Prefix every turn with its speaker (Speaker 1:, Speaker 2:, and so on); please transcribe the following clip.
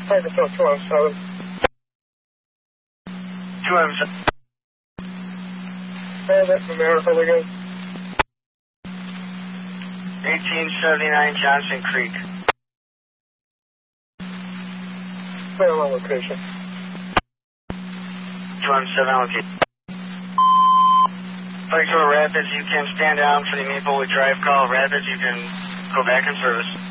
Speaker 1: Arkansas 207.
Speaker 2: 207.
Speaker 1: That's numerical again.
Speaker 2: 1879 Johnson Creek.
Speaker 1: Parallel location.
Speaker 2: 217 location. Flight Control Rapids, you can stand down for the Maplewood Drive call. Rapids, you can go back in service.